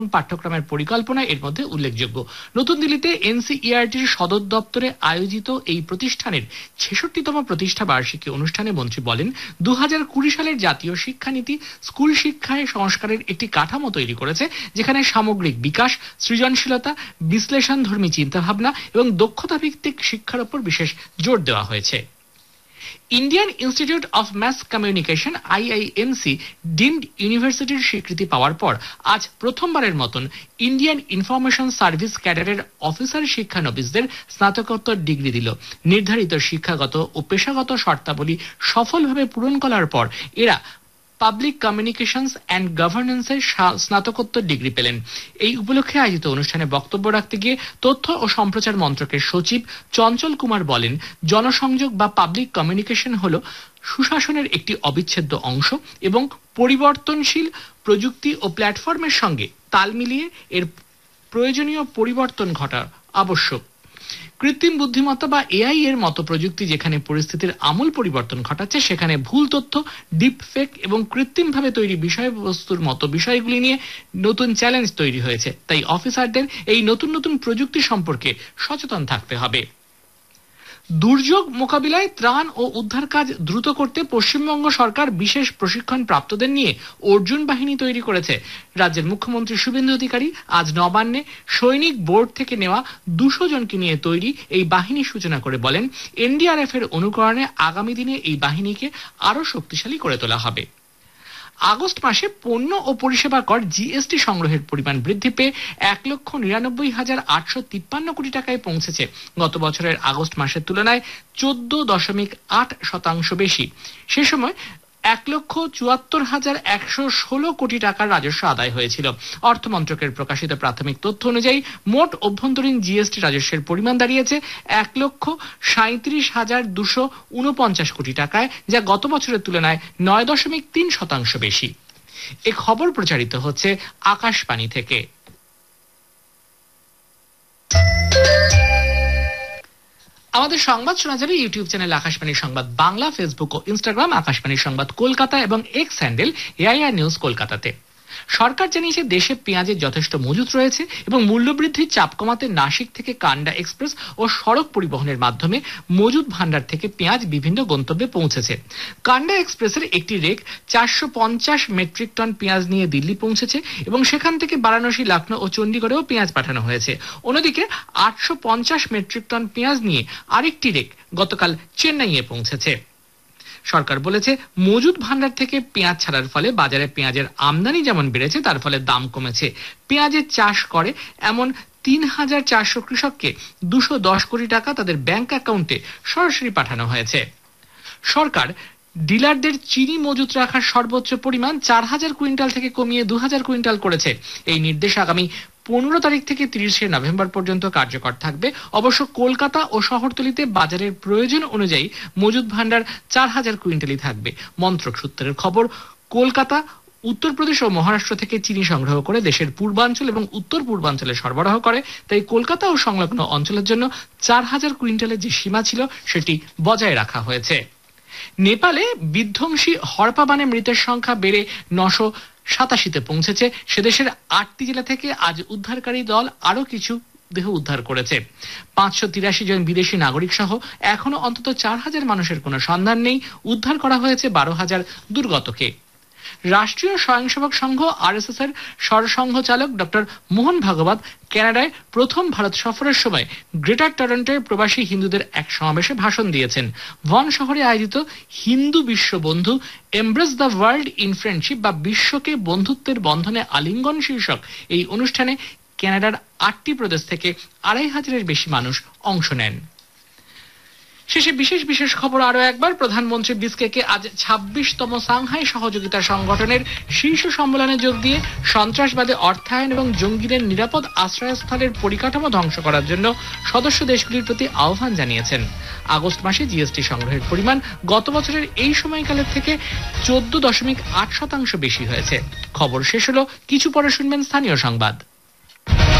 পাঠ্যক্রমের পরিকল্পনা এর মধ্যে উল্লেখযোগ্য। নতুন দিল্লিতে এনসিইআরটির সদর দপ্তরে আয়োজিত এই প্রতিষ্ঠানের ৬৬তম প্রতিষ্ঠা বার্ষিকী অনুষ্ঠানে মন্ত্রী বলেন, ২০২০ সালের জাতীয় শিক্ষানীতি স্কুল শিক্ষায় সংস্কারের একটি কাঠামো তৈরি করেছে, যেখানে সামগ্রিক বিকাশ, সৃজনশীলতা, বিশ্লেষণধর্মী চিন্তাভাবনা এবং দক্ষতা ভিত্তিক শিক্ষার উপর বিশেষ জোর দেওয়া হয়েছে। Indian institute of mass communication IIMC deemed ইউনিভার্সিটির স্বীকৃতি পাওয়ার পর আজ প্রথমবারের মতন ইন্ডিয়ান ইনফরমেশন সার্ভিস ক্যাডারের অফিসার শিক্ষানবিশদের স্নাতকোত্তর ডিগ্রি দিল। নির্ধারিত শিক্ষাগত ও পেশাগত শর্তাবলী সফলভাবে পূরণ করার পর এরা পাবলিক কমিউনিকেশনস অ্যান্ড গভর্নেন্সের স্নাতকোত্তর ডিগ্রি পেলেন। এই উপলক্ষে আয়োজিত অনুষ্ঠানে বক্তব্য রাখতে গিয়ে তথ্য ও সম্প্রচার মন্ত্রকের সচিব চঞ্চল কুমার বলেন, জনসংযোগ বা পাবলিক কমিউনিকেশন হল সুশাসনের একটি অবিচ্ছেদ্য অংশ এবং পরিবর্তনশীল প্রযুক্তি ও প্ল্যাটফর্মের সঙ্গে তাল মিলিয়ে এর প্রয়োজনীয় পরিবর্তন ঘটা আবশ্যক। কৃত্রিম বুদ্ধিমত্তা বা AI এর মতো প্রযুক্তি যেখানে পরিস্থিতির আমূল পরিবর্তন ঘটাচ্ছে, সেখানে ভুল তথ্য, ডিপ ফেক এবং কৃত্রিমভাবে তৈরি বিষয়বস্তুর মতো বিষয়গুলি নিয়ে নতুন চ্যালেঞ্জ তৈরি হয়েছে। তাই অফিসারদের এই নতুন নতুন প্রযুক্তি সম্পর্কে সচেতন থাকতে হবে। দুর্যোগ মোকাবিলায় ত্রাণ ও উদ্ধার কাজ দ্রুত করতে পশ্চিমবঙ্গ সরকার বিশেষ প্রশিক্ষণ প্রাপ্তদের নিয়ে অর্জুন বাহিনী তৈরি করেছে। রাজ্যের মুখ্যমন্ত্রী শুভেন্দু অধিকারী আজ নবান্নে সৈনিক বোর্ড থেকে নেওয়া ২০০ জনকে নিয়ে তৈরি এই বাহিনীর সূচনা করে বলেন, NDRF এর অনুকরণে আগামী দিনে এই বাহিনীকে আরো শক্তিশালী করে তোলা হবে। আগস্ট মাসে পণ্য ও পরিষেবা কর GST সংগ্রহের পরিমাণ বৃদ্ধি পেয়ে ১,৯৯,৮৫৩ কোটি টাকায় পৌঁছেছে। গত বছরের আগস্ট মাসের তুলনায় 14.৮% বেশি। সে সময় ১,৭৪,১১৬ কোটি টাকার রাজস্ব আদায় হয়েছিল। অর্থমন্ত্রকের প্রকাশিত প্রাথমিক তথ্য অনুযায়ী মোট অভ্যন্তরীণ GST রাজস্বের পরিমাণ দাঁড়িয়েছে ১,৩৭,২৪৯ কোটি টাকায়, যা গত বছরের তুলনায় ৯.৩% বেশি। এ খবর প্রচারিত হচ্ছে আকাশবাণী থেকে। আমাদের সংবাদ শোনা যাবে ইউটিউব চ্যানেল আকাশবাণী সংবাদ বাংলা, ফেসবুক ও ইনস্টাগ্রাম আকাশবাণী সংবাদ কলকাতা এবং এক্স হ্যান্ডেল AIR নিউজ কলকাতাতে। সরকার জানিয়েছে দেশে পেঁয়াজের যথেষ্ট মজুত রয়েছে এবং মূল্যবৃদ্ধির চাপ কমাতে নাসিক থেকে কান্ডা এক্সপ্রেস ও সড়ক পরিবহনের মাধ্যমে মজুত ভান্ডার থেকে পেঁয়াজ বিভিন্ন গন্তব্যে পৌঁছেছে। কান্ডা এক্সপ্রেসের একটি রেক 450 মেট্রিক টন পেঁয়াজ নিয়ে দিল্লি পৌঁছেছে এবং সেখান থেকে বারাণসী, লখনৌ ও চণ্ডীগড়েও পেঁয়াজ পাঠানো হয়েছে। অন্যদিকে 850 মেট্রিক টন পেঁয়াজ নিয়ে আরেকটি রেক গতকাল চেন্নাইয়ে পৌঁছেছে। সরকার বলেছে, মজুদ ভান্ডার থেকে পেঁয়াজ ছাড়ার ফলে বাজারে পেঁয়াজের আমদানি যেমন বেড়েছে, তার ফলে দাম কমেছে। পেঁয়াজের চাষ করে এমন ৩,৪০০ কৃষককে ২১০ কোটি টাকা তাদের ব্যাংক অ্যাকাউন্টে সরাসরি পাঠানো হয়েছে। সরকার ডিলারদের চিনি মজুত রাখার সর্বোচ্চ পরিমাণ ৪,০০০ কুইন্টাল থেকে কমিয়ে ২,০০০ কুইন্টাল করেছে। এই নির্দেশ আগামী 15 তারিখ থেকে 30শে নভেম্বর পর্যন্ত কার্যকর থাকবে। অবশ্য কলকাতা ও শহরতলিতে বাজারের প্রয়োজন অনুযায়ী মজুত ভান্ডার ৪,০০০ কুইন্টালই থাকবে। মন্ত্রক সূত্রের খবর, কলকাতা, উত্তরপ্রদেশ ও মহারাষ্ট্র থেকে চিনি সংগ্রহ করে দেশের পূর্বাঞ্চল এবং উত্তর পূর্বাঞ্চলে সরবরাহ করে। তাই কলকাতা ও সংলগ্ন অঞ্চলের জন্য ৪,০০০ কুইন্টালের যে সীমা ছিল সেটি বজায় রাখা হয়েছে। নেপালে বিধ্বংসী হরপা বানে মৃতের সংখ্যা বেড়ে ৯৮৭-তে পৌঁছেছে। সেদেশের ৮টি জেলা থেকে আজ উদ্ধারকারী দল আরো কিছু দেহ উদ্ধার করেছে। ৫৮৩ জন বিদেশি নাগরিক সহ এখনো অন্তত ৪,০০০ মানুষের কোনো সন্ধান নেই। উদ্ধার করা হয়েছে ১২,০০০ দুর্গতকে। রাষ্ট্রীয় স্বয়ংসেবক সংঘ RSS এর সরসংঘ চালক ডক্টর মোহন ভাগবত কানাডায় প্রথম ভারত সফরের সময় গ্রেটার টরন্টোর প্রবাসী হিন্দুদের এক সমাবেশে ভাষণ দিয়েছেন। ভন শহরে আয়োজিত হিন্দু বিশ্ব বন্ধু embrace the world in friendship বা বিশ্বকে বন্ধুত্বের বন্ধনে আলিঙ্গন শীর্ষক এই অনুষ্ঠানে কানাডার ৮টি প্রদেশ থেকে ২৫০০-এর বেশি মানুষ অংশ নেন। শেষে বিশেষ বিশেষ খবর আরো একবার। প্রধানমন্ত্রী বিসকেকে আজ ২৬তম সাংহাই সহযোগিতা সংগঠনের শীর্ষ সম্মেলনে যোগ দিয়ে সন্ত্রাসবাদে অর্থায়ন এবং জঙ্গিদের নিরাপদ আশ্রয়স্থলের পরিকাঠামো ধ্বংস করার জন্য সদস্য দেশগুলির প্রতি আহ্বান জানিয়েছেন। আগস্ট মাসে GST সংগ্রহের পরিমাণ গত বছরের এই সময়কালের থেকে 14.৮% বেশি হয়েছে। খবর শেষ হলো, কিছু পরে শুনবেন স্থানীয় সংবাদ।